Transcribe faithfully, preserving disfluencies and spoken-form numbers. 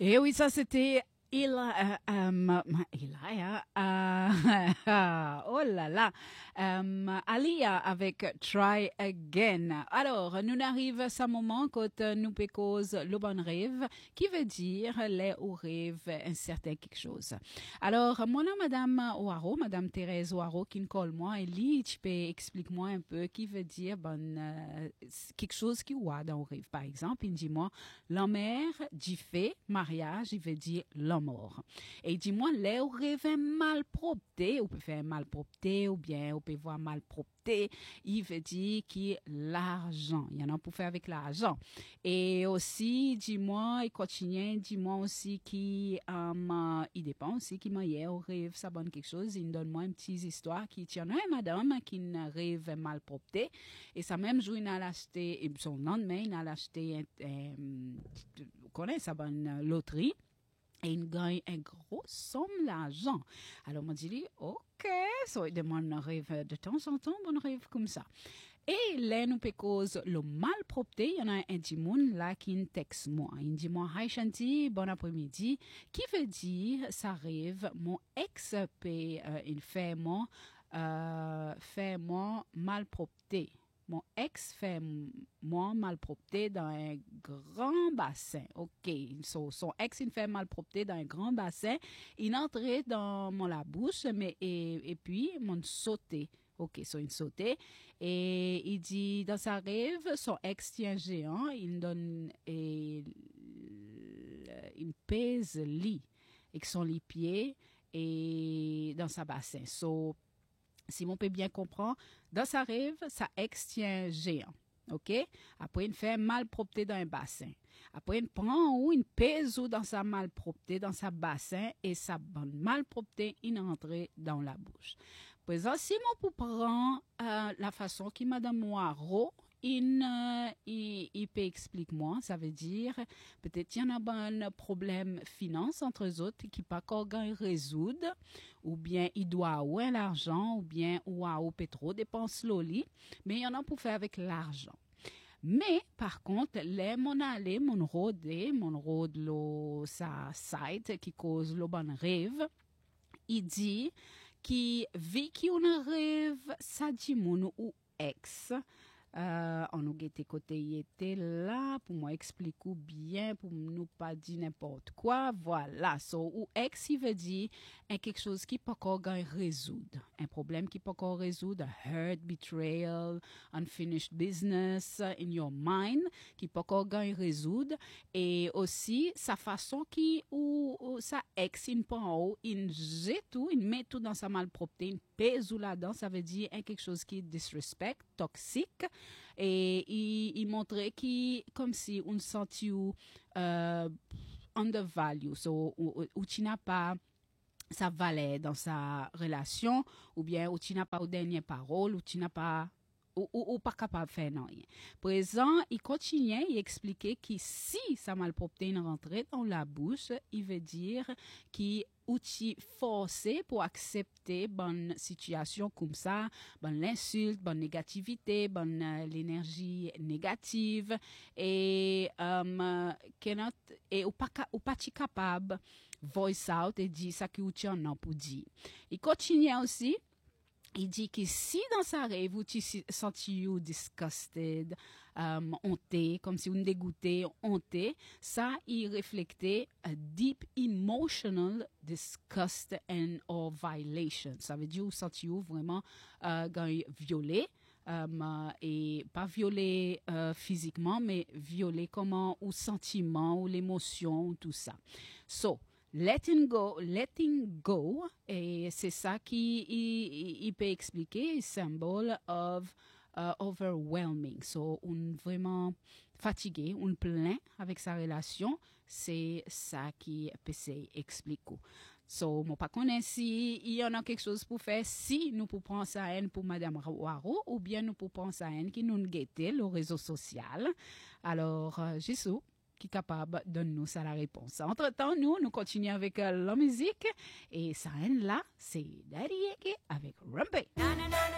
Et oui, ça c'était Eli, euh, um, Elia, euh, oh là là, um, Alia avec Try Again. Alors, nous arrive à ce moment quand nous pécose le bon rêve, qui veut dire les ou rêve un certain quelque chose. Alors, mon nom, Madame Ouaro, Madame Thérèse Ouaro, qui me colle moi, et lui, tu peux expliquer moi un peu qui veut dire bon, euh, quelque chose qui voit dans le rêve. Par exemple, il dit moi, la mère du fait mariage, il veut dire l'homme mort. Et dis-moi, les rêves malpropreté, ou peut faire malpropreté, ou bien on peut voir malpropreté, il veut dire qui l'argent. Il y en a pour faire avec l'argent. Et aussi, dis-moi, il continue, dis-moi aussi qui, um, il dépend aussi qui m'a hier au rêve, ça bonne quelque chose. Il donne moi une petite histoire qui tient une madame qui ne rêve malpropreté. Et ça même jour, il a acheté, et son lendemain, il a acheté, un, un, vous connaissez ça bonne loterie. Et il gagne un gros somme d'argent. Alors, on m'a dit, OK, so, il demande un rêve de temps en temps, un rêve comme ça. Et là, nous cause le malpropreté. Il y en a un Dimoun là qui me texte moi. Il dit moi, hi Shanti, bon après-midi. Qui veut dire, ça rêve, mon ex peut, euh, il fait moi, euh, fait moi malpropreté. Mon ex fait moi malpropreté dans un grand bassin. OK. So, son ex, il fait malpropreté dans un grand bassin. Il entrait dans mon la bouche, mais, et, et puis, mon sauté. OK, so il sautait. Et il dit, dans sa rêve, son ex tient géant. Il donne, et, il pèse lit. Avec son lit pied et dans sa bassin. So, si on peut bien comprendre, dans sa rêve, sa ex tient géant. OK? Après, il fait malpropreté dans un bassin. Après, il prend ou il pèse dans sa malpropreté, dans sa bassin, et sa malpropreté, il entre dans la bouche. Présent, si on peut prendre euh, la façon que Madame Moirot, il, euh, il, il peut expliquer moi, ça veut dire, peut-être qu'il y en a un problème finance entre eux autres qui pas encore résoudre, ou bien il doit avoir l'argent, ou bien ou à peut trop dépenser l'oli, mais il y en a pour faire avec l'argent. Mais, par contre, les mon aller, mon rôde, mon rôde, lo, sa site qui cause le bon rêve, il dit qui vit qui on rêve, ça dit mon ou ex, Euh, on nous était côté il était là pour moi expliquer bien pour nous pas dire n'importe quoi voilà so ou ex il veut dire un quelque chose qui peut encore résoudre un problème qui peut encore résoudre hurt betrayal unfinished business in your mind qui peut encore résoudre et aussi sa façon qui ou, ou sa ex il prend il jette tout il met tout dans sa malpropreté il pèse ou là-dedans ça veut dire un quelque chose qui disrespect toxique et il, il montrait qui comme si on sentit euh, undervalue so ou, ou tu n'as pas sa valeur dans sa relation ou bien ou tu n'as pas aux dernières paroles ou tu n'as pas ou, ou, ou pas capable de faire non rien. Présent, il continuait, il expliquait que si sa malpropreté rentrait dans la bouche, il veut dire qu'il outil forcé pour accepter bonne situation comme ça, bonne l'insulte, bonne négativité, bonne euh, l'énergie négative et um, cannot et ou pas ou pas capable voice out et dire ça que outil non pour dire. Il continue aussi. Il dit que si dans sa rêve, tu sens you disgusted, um, honté, comme si on dégoûté, honté, ça, il reflète a deep emotional disgust and or violation. Ça veut dire, vous sentez vraiment euh, violé. Um, et pas violé euh, physiquement, mais violé comment, ou sentiment, ou l'émotion, ou tout ça. So, letting go, letting go, et c'est ça qui il, il peut expliquer, symbole of uh, overwhelming. So, on vraiment fatigué, on plein avec sa relation, c'est ça qui peut s'expliquer. So, moi pas connais si il y en a quelque chose pour faire, si nous pour prendre ça à elle pour Madame Waro, ou bien nous pour prendre ça à elle qui nous guetter le réseau social. Alors, euh, Jésus qui est capable de nous ça la réponse. Entre-temps, nous, nous continuons avec euh, la musique et ça là, c'est Daddy Yankee avec Rumpé.